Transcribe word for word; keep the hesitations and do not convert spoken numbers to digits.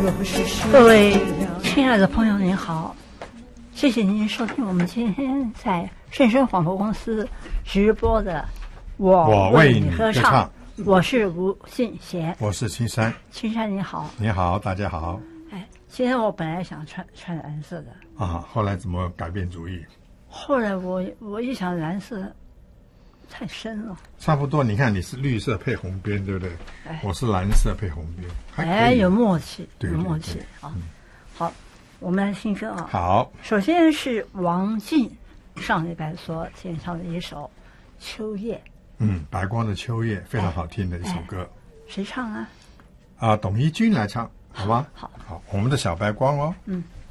各位亲爱的朋友您好，谢谢您收听我们今天在圣声广播公司直播的我我为你歌唱。 我是吴信贤， 我是青山。 青山你好。 你好，大家好。 哎，今天我本来想穿穿蓝色的啊，后来怎么改变主意？ 后来我我一想蓝色太深了， 差不多。你看你是绿色配红边，对不对？哎、我是蓝色配红边， 哎，有默契， 对有默契啊、嗯。好，我们来听歌啊。 好， 首先是王静上礼拜所演唱的一首《秋叶》。 嗯，白光的秋叶非常好听的一首歌。 哎、谁唱啊？ 啊，董一君来唱，好吗？ 好， 好，我们的小白光哦。 嗯。